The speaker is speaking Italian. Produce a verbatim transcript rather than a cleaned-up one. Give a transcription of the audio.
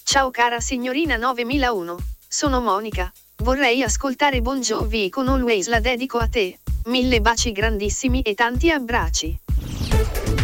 Ciao cara signorina novemilauno, sono Monica. Vorrei ascoltare Bon Jovi con Always, la dedico a te. Mille baci grandissimi e tanti abbracci.